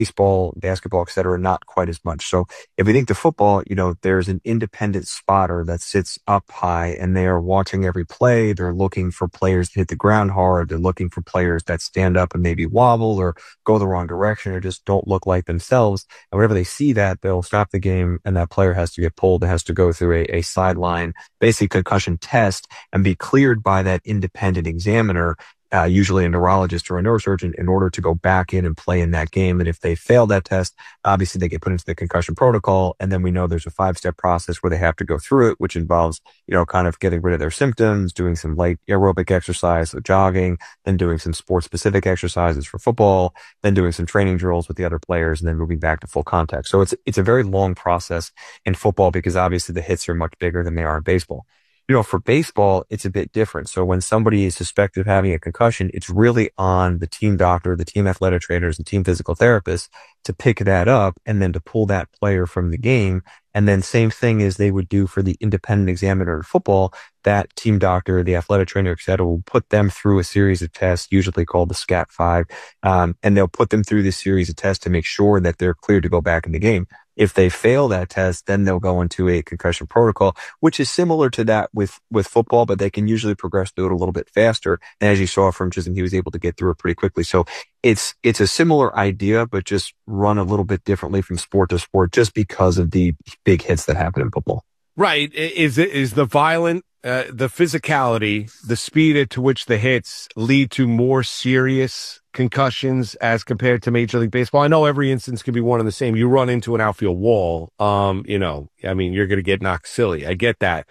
baseball, basketball, et cetera, not quite as much. So if we think to football, there's an independent spotter that sits up high and they are watching every play. They're looking for players to hit the ground hard. They're looking for players that stand up and maybe wobble or go the wrong direction or just don't look like themselves. And whenever they see that, they'll stop the game and that player has to get pulled. It has to go through a sideline, basic concussion test and be cleared by that independent examiner, usually a neurologist or a neurosurgeon, in order to go back in and play in that game. And if they fail that test, obviously they get put into the concussion protocol. And then we know there's a 5-step process where they have to go through it, which involves, kind of getting rid of their symptoms, doing some light aerobic exercise, so jogging, then doing some sports specific exercises for football, then doing some training drills with the other players, and then moving back to full contact. So it's a very long process in football because obviously the hits are much bigger than they are in baseball. For baseball, it's a bit different. So when somebody is suspected of having a concussion, it's really on the team doctor, the team athletic trainers, and team physical therapists to pick that up and then to pull that player from the game. And then same thing as they would do for the independent examiner in football, that team doctor, the athletic trainer, et cetera, will put them through a series of tests, usually called the SCAT-5. And they'll put them through this series of tests to make sure that they're cleared to go back in the game. If they fail that test, then they'll go into a concussion protocol, which is similar to that with football, but they can usually progress through it a little bit faster. And as you saw from Chisholm, he was able to get through it pretty quickly. So it's a similar idea, but just run a little bit differently from sport to sport just because of the big hits that happen in football. Right. Is the violent, the physicality, the speed at to which the hits lead to more serious concussions as compared to Major League Baseball? I know every instance can be one and the same. You run into an outfield wall, you're going to get knocked silly. I get that,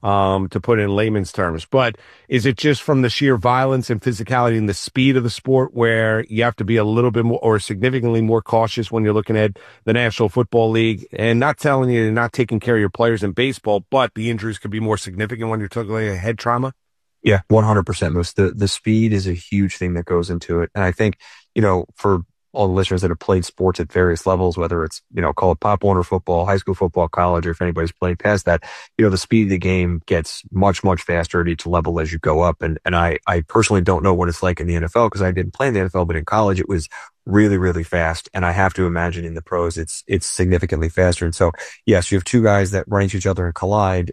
to put it in layman's terms. But is it just from the sheer violence and physicality and the speed of the sport where you have to be a little bit more or significantly more cautious when you're looking at the National Football League? And not telling you you're not taking care of your players in baseball, but the injuries could be more significant when you're talking like a head trauma? Yeah, 100%, Moose. The speed is a huge thing that goes into it. And I think, for all the listeners that have played sports at various levels, whether it's, call it Pop Warner football, high school football, college, or if anybody's played past that, the speed of the game gets much, much faster at each level as you go up. And I personally don't know what it's like in the NFL because I didn't play in the NFL, but in college it was really, really fast. And I have to imagine in the pros, it's significantly faster. And so, yes, you have two guys that run into each other and collide,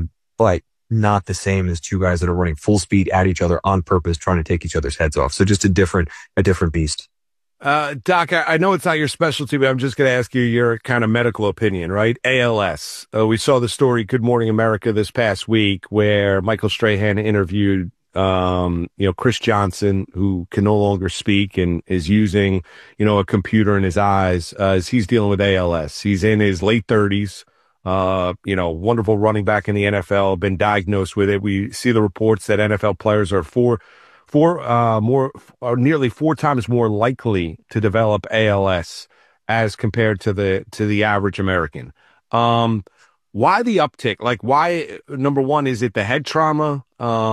but not the same as two guys that are running full speed at each other on purpose, trying to take each other's heads off. So just a different beast. Doc, I know it's not your specialty, but I'm just going to ask you your kind of medical opinion, right? ALS. We saw the story Good Morning America this past week where Michael Strahan interviewed, Chris Johnson, who can no longer speak and is using, a computer in his eyes, as he's dealing with ALS. He's in his late 30s. Wonderful running back in the NFL, been diagnosed with it. We see the reports that NFL players are nearly 4 times more likely to develop ALS as compared to the average American. Why the uptick? Like, why, number one, is it the head trauma?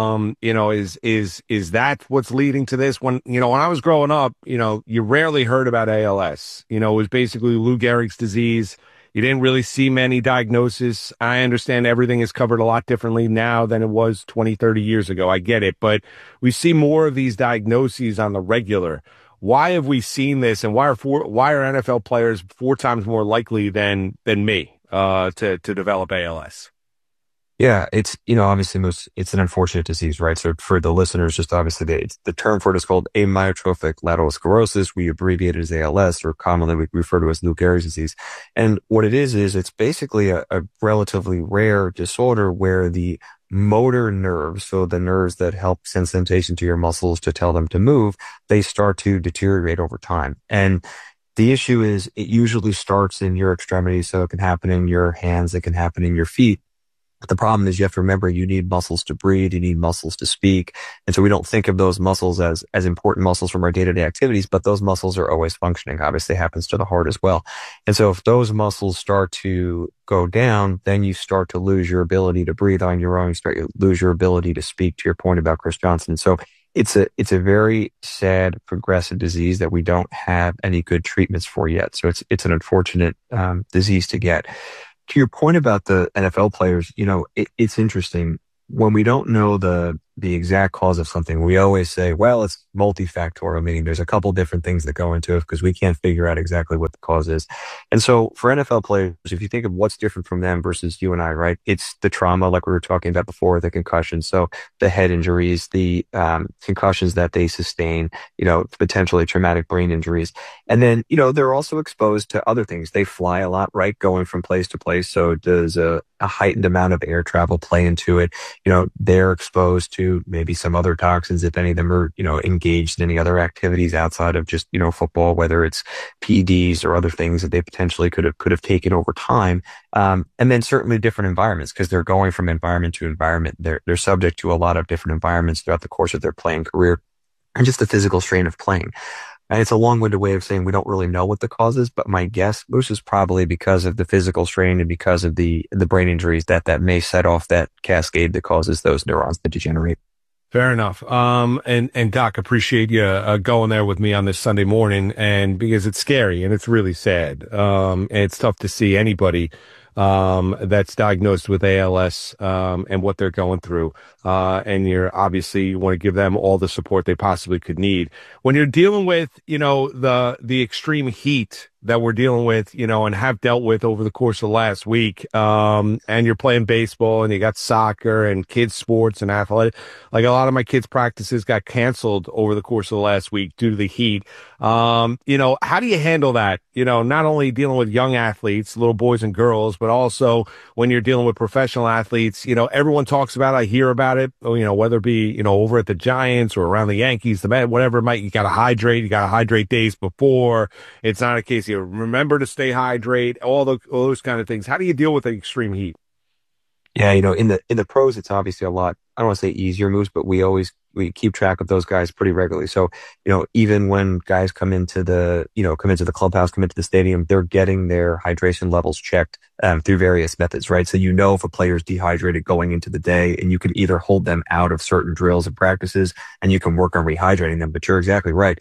Is that what's leading to this? When I was growing up, you rarely heard about ALS. It was basically Lou Gehrig's disease. You didn't really see many diagnoses. I understand everything is covered a lot differently now than it was 20, 30 years ago. I get it. But we see more of these diagnoses on the regular. Why have we seen this? And why are NFL players 4 times more likely than me to develop ALS? Yeah, it's, obviously it's an unfortunate disease, right? So for the listeners, just obviously the term for it is called amyotrophic lateral sclerosis. We abbreviate it as ALS, or commonly we refer to as Lou Gehrig's disease. And what it is it's basically a relatively rare disorder where the motor nerves, so the nerves that help send sensation to your muscles to tell them to move, they start to deteriorate over time. And the issue is it usually starts in your extremities, so it can happen in your hands, it can happen in your feet. But the problem is you have to remember you need muscles to breathe, you need muscles to speak. And so we don't think of those muscles as important muscles from our day-to-day activities, but those muscles are always functioning. Obviously it happens to the heart as well. And so if those muscles start to go down, then you start to lose your ability to breathe on your own, you start to lose your ability to speak, to your point about Chris Johnson. So it's a very sad progressive disease that we don't have any good treatments for yet. So it's an unfortunate disease to get. To your point about the NFL players, it's interesting. When we don't know the the exact cause of something, we always say, well, it's multifactorial, meaning there's a couple different things that go into it because we can't figure out exactly what the cause is. And so for NFL players, if you think of what's different from them versus you and I, right? It's the trauma, like we were talking about before, the concussion. So the head injuries, the concussions that they sustain, potentially traumatic brain injuries. And then, they're also exposed to other things. They fly a lot, right? Going from place to place. So does a heightened amount of air travel play into it? They're exposed to maybe some other toxins if any of them are, engaged in any other activities outside of just, football, whether it's PEDs or other things that they potentially could have taken over time. And then certainly different environments because they're going from environment to environment. They're subject to a lot of different environments throughout the course of their playing career and just the physical strain of playing. And it's a long-winded way of saying we don't really know what the cause is, but my guess, Moose, is probably because of the physical strain and because of the brain injuries that may set off that cascade that causes those neurons to degenerate. Fair enough. And Doc, appreciate you going there with me on this Sunday morning, and because it's scary and it's really sad. And it's tough to see anybody that's diagnosed with ALS and what they're going through. And you want to give them all the support they possibly could need. When you're dealing with, the extreme heat that we're dealing with, and have dealt with over the course of the last week, and you're playing baseball and you got soccer and kids sports and athletic, like a lot of my kids' practices got canceled over the course of the last week due to the heat. How do you handle that? Not only dealing with young athletes, little boys and girls, but also when you're dealing with professional athletes, everyone talks about it, I hear about it, whether it be, over at the Giants or around the Yankees, the Mets, whatever it might, you got to hydrate days before. It's not a case you remember to stay hydrated, all those kind of things. How do you deal with the extreme heat? Yeah, in the pros, it's obviously a lot, I don't want to say easier moves, but we keep track of those guys pretty regularly. So, even when guys come into the clubhouse, come into the stadium, they're getting their hydration levels checked through various methods, right? So, if a player's dehydrated going into the day, and you can either hold them out of certain drills and practices and you can work on rehydrating them. But you're exactly right.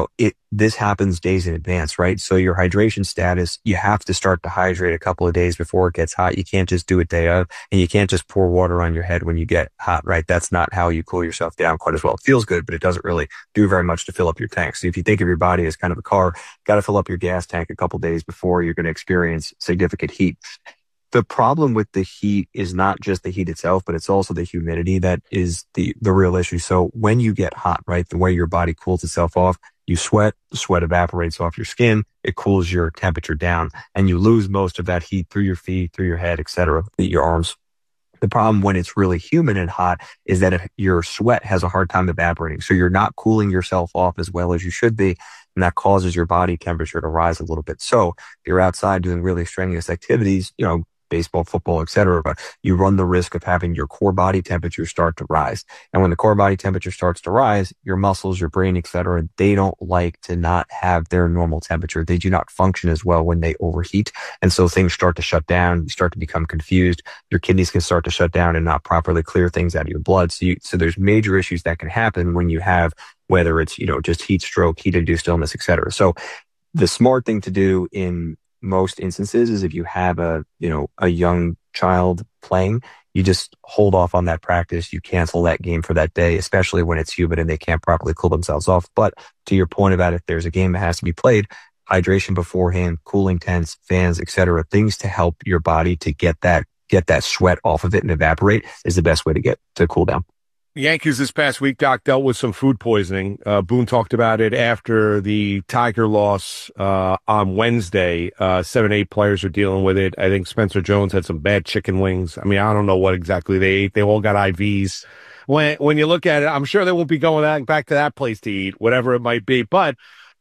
This happens days in advance, right? So your hydration status, you have to start to hydrate a couple of days before it gets hot. You can't just do it day of, and you can't just pour water on your head when you get hot, right? That's not how you cool yourself down quite as well. It feels good, but it doesn't really do very much to fill up your tank. So if you think of your body as kind of a car, got to fill up your gas tank a couple of days before you're going to experience significant heat. The problem with the heat is not just the heat itself, but it's also the humidity that is the real issue. So when you get hot, right, the way your body cools itself off, you sweat, the sweat evaporates off your skin, it cools your temperature down, and you lose most of that heat through your feet, through your head, etc., your arms. The problem when it's really humid and hot is that if your sweat has a hard time evaporating. So you're not cooling yourself off as well as you should be. And that causes your body temperature to rise a little bit. So if you're outside doing really strenuous activities, baseball, football, etc., but you run the risk of having your core body temperature start to rise. And when the core body temperature starts to rise, your muscles, your brain, etc., they don't like to not have their normal temperature. They do not function as well when they overheat. And so things start to shut down. You start to become confused. Your kidneys can start to shut down and not properly clear things out of your blood. So there's major issues that can happen when you have, whether it's, just heat stroke, heat-induced illness, etc. So the smart thing to do in most instances is if you have a young child playing, you just hold off on that practice. You cancel that game for that day, especially when it's humid and they can't properly cool themselves off. But to your point about if there's a game that has to be played, hydration beforehand, cooling tents, fans, etc., things to help your body to get that sweat off of it and evaporate is the best way to get to cool down. Yankees this past week, Doc, dealt with some food poisoning. Boone talked about it after the Tiger loss on Wednesday. 7, 8 players are dealing with it. I think Spencer Jones had some bad chicken wings. I mean, I don't know what exactly they ate. They all got IVs. When you look at it, I'm sure they won't be going back to that place to eat, whatever it might be. But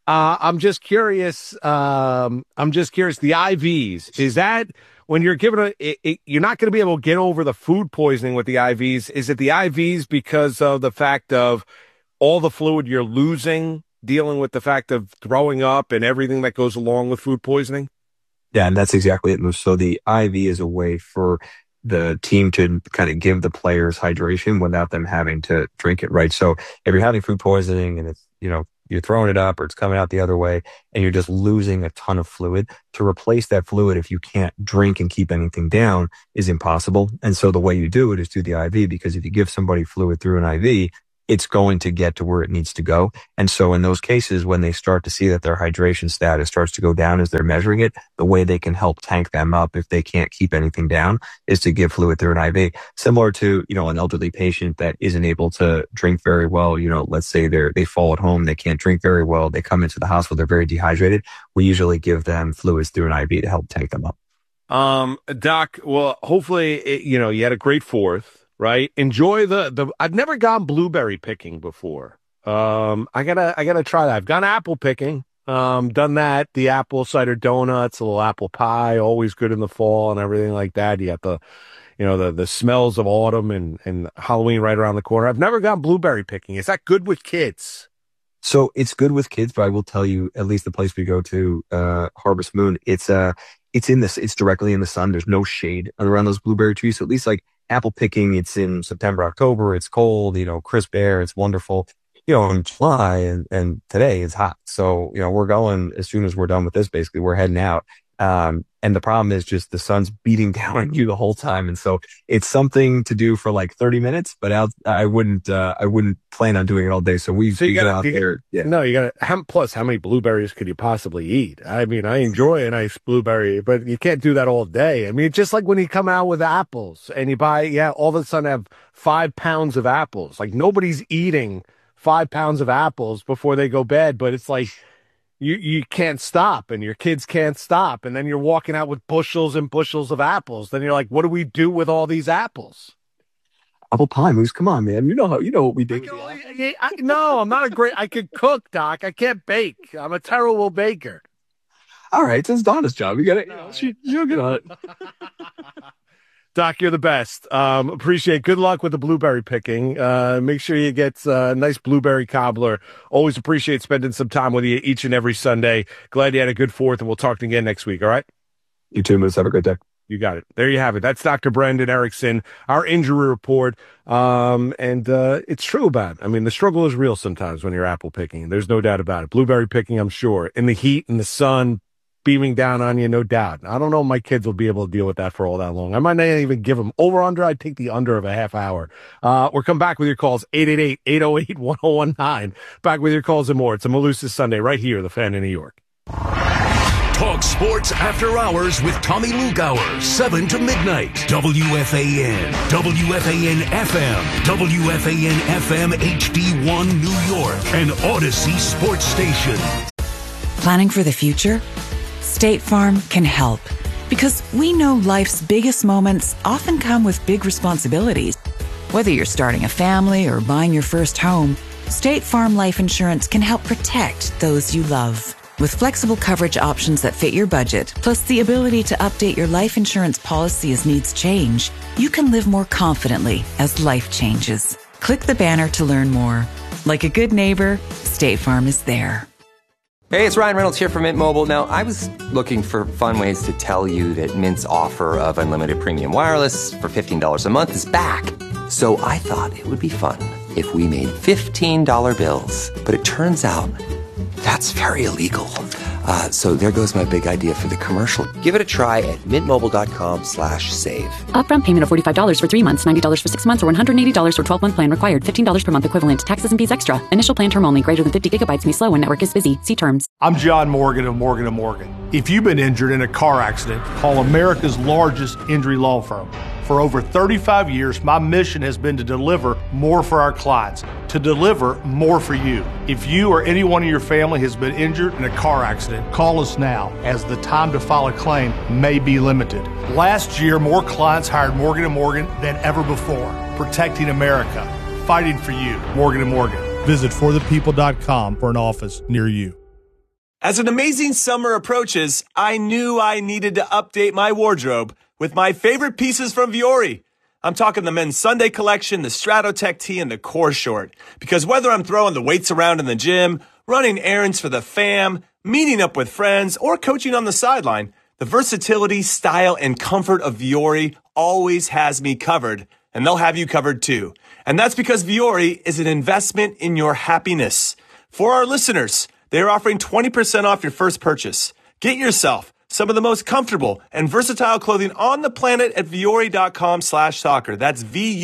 I'm just curious. The IVs, is that when you're given you're not going to be able to get over the food poisoning with the IVs? Is it the IVs because of the fact of all the fluid you're losing, dealing with the fact of throwing up and everything that goes along with food poisoning? Yeah, and that's exactly it. So the IV is a way for the team to kind of give the players hydration without them having to drink it, right? So if you're having food poisoning and it's, you're throwing it up or it's coming out the other way and you're just losing a ton of fluid. To replace that fluid, if you can't drink and keep anything down, is impossible. And so the way you do it is through the IV, because if you give somebody fluid through an IV, it's going to get to where it needs to go. And so in those cases, when they start to see that their hydration status starts to go down as they're measuring it, the way they can help tank them up if they can't keep anything down is to give fluid through an IV. Similar to, an elderly patient that isn't able to drink very well. Let's say they fall at home, they can't drink very well. They come into the hospital, they're very dehydrated. We usually give them fluids through an IV to help tank them up. Doc, well, hopefully, you had a great fourth. Right. Enjoy I've never gone blueberry picking before. I gotta try that. I've gone apple picking. Done that. The apple cider donuts, a little apple pie, always good in the fall and everything like that. You got the smells of autumn and Halloween right around the corner. I've never gone blueberry picking. Is that good with kids? So it's good with kids, but I will tell you, at least the place we go to, Harvest Moon, it's directly in the sun. There's no shade around those blueberry trees. So at least like apple picking, it's in September, October, it's cold, crisp air, it's wonderful. In July and today it's hot. So, we're going as soon as we're done with this, basically, we're heading out. And the problem is just the sun's beating down on you the whole time. And so it's something to do for like 30 minutes, but I wouldn't plan on doing it all day. So we go out there. Yeah. No, how many blueberries could you possibly eat? I mean, I enjoy a nice blueberry, but you can't do that all day. I mean, it's just like when you come out with apples and you buy, all of a sudden have 5 pounds of apples. Like nobody's eating 5 pounds of apples before they go bed, but it's like, You can't stop and your kids can't stop. And then you're walking out with bushels and bushels of apples. Then you're like, what do we do with all these apples? Apple pie, Moose. Come on, man. You know what we do. No, I'm not I could cook, Doc. I can't bake. I'm a terrible baker. All right. It's Donna's job. You got it. She'll get on it. Doc, you're the best. Appreciate. Good luck with the blueberry picking. Make sure you get a nice blueberry cobbler. Always appreciate spending some time with you each and every Sunday. Glad you had a good fourth, and we'll talk again next week. All right. You too, Moose. Have a great day. You got it. There you have it. That's Dr. Brendan Erickson, our injury report. And it's true about it. I mean, the struggle is real sometimes when you're apple picking. There's no doubt about it. Blueberry picking, I'm sure. In the heat, in the sun, beaming down on you, no doubt. I don't know if my kids will be able to deal with that for all that long. I might not even give them over-under. I'd take the under of a half hour. We'll come back with your calls, 888-808-1019. Back with your calls and more. It's a Malusis Sunday right here, The Fan in New York. Talk sports after hours with Tommy Lugauer, 7 to midnight. WFAN, WFAN FM, WFAN FM HD1 New York, and Odyssey Sports Station. Planning for the future? State Farm can help, because we know life's biggest moments often come with big responsibilities. Whether you're starting a family or buying your first home, State Farm Life Insurance can help protect those you love. With flexible coverage options that fit your budget, plus the ability to update your life insurance policy as needs change, you can live more confidently as life changes. Click the banner to learn more. Like a good neighbor, State Farm is there. Hey, it's Ryan Reynolds here from Mint Mobile. Now, I was looking for fun ways to tell you that Mint's offer of unlimited premium wireless for $15 a month is back. So I thought it would be fun if we made $15 bills. But it turns out that's very illegal. So there goes my big idea for the commercial. Give it a try at mintmobile.com/save. Upfront payment of $45 for 3 months, $90 for 6 months, or $180 for 12-month plan required. $15 per month equivalent. Taxes and fees extra. Initial plan term only. Greater than 50 gigabytes may slow when network is busy. See terms. I'm John Morgan of Morgan & Morgan. If you've been injured in a car accident, call America's largest injury law firm. For over 35 years, my mission has been to deliver more for our clients, to deliver more for you. If you or anyone in your family has been injured in a car accident, call us now, as the time to file a claim may be limited. Last year, more clients hired Morgan & Morgan than ever before, protecting America, fighting for you. Morgan & Morgan. Visit forthepeople.com for an office near you. As an amazing summer approaches, I knew I needed to update my wardrobe with my favorite pieces from Vuori. I'm talking the men's Sunday collection, the Stratotech tee, and the core short. Because whether I'm throwing the weights around in the gym, running errands for the fam, meeting up with friends, or coaching on the sideline, the versatility, style, and comfort of Vuori always has me covered, and they'll have you covered too. And that's because Vuori is an investment in your happiness. For our listeners, they are offering 20% off your first purchase. Get yourself some of the most comfortable and versatile clothing on the planet at Vuori.com/soccer. That's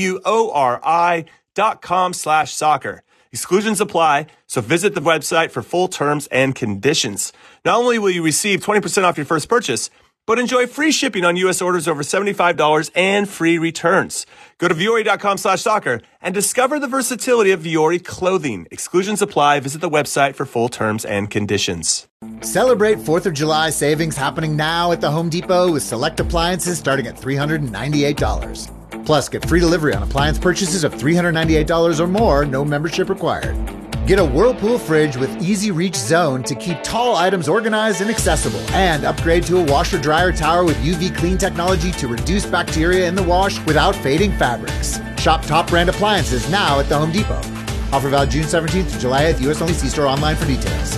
VUORI.com/soccer. Exclusions apply, so visit the website for full terms and conditions. Not only will you receive 20% off your first purchase, but enjoy free shipping on U.S. orders over $75 and free returns. Go to Vuori.com/soccer and discover the versatility of Vuori clothing. Exclusions apply. Visit the website for full terms and conditions. Celebrate 4th of July savings happening now at the Home Depot with select appliances starting at $398. Plus, get free delivery on appliance purchases of $398 or more, no membership required. Get a Whirlpool fridge with Easy Reach Zone to keep tall items organized and accessible. And upgrade to a washer-dryer tower with UV clean technology to reduce bacteria in the wash without fading fabrics. Shop top brand appliances now at the Home Depot. Offer valid June 17th to July 8th. U.S. only. See store online for details.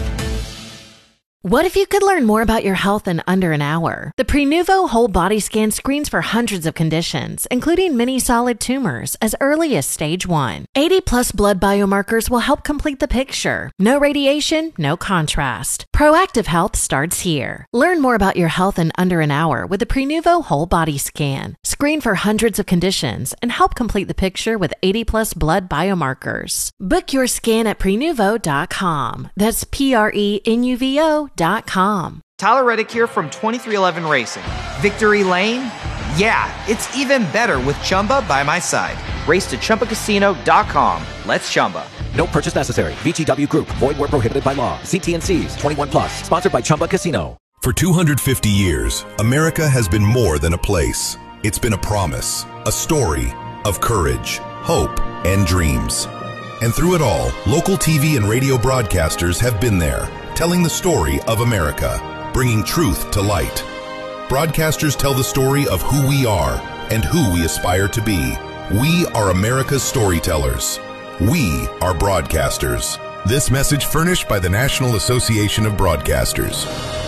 What if you could learn more about your health in under an hour? The Prenuvo Whole Body Scan screens for hundreds of conditions, including many solid tumors, as early as stage 1. 80-plus blood biomarkers will help complete the picture. No radiation, no contrast. Proactive health starts here. Learn more about your health in under an hour with the Prenuvo Whole Body Scan. Screen for hundreds of conditions and help complete the picture with 80-plus blood biomarkers. Book your scan at Prenuvo.com. That's Prenuvo.com. Tyler Reddick here from 2311 Racing. Victory Lane? Yeah, it's even better with Chumba by my side. Race to ChumbaCasino.com. Let's Chumba. No purchase necessary. VGW Group. Void where prohibited by law. See T&Cs. 21 plus. Sponsored by Chumba Casino. For 250 years, America has been more than a place. It's been a promise, a story of courage, hope, and dreams. And through it all, local TV and radio broadcasters have been there, telling the story of America, bringing truth to light. Broadcasters tell the story of who we are and who we aspire to be. We are America's storytellers. We are broadcasters. This message furnished by the National Association of Broadcasters.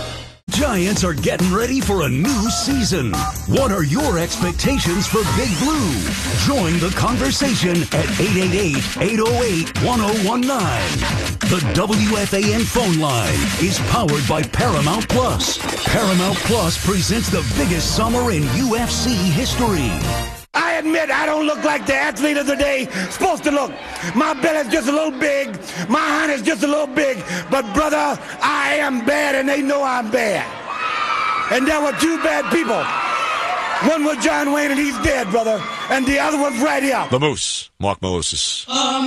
Giants are getting ready for a new season. What are your expectations for Big Blue? Join the conversation at 888-808-1019. The WFAN phone line is powered by Paramount Plus. Paramount Plus presents the biggest summer in UFC history. I admit I don't look like the athlete of the day supposed to look. My belly's just a little big. My hand is just a little big. But, brother, I am bad, and they know I'm bad. And there were two bad people. One was John Wayne, and he's dead, brother. And the other one's right here. The Moose, Mark Moses.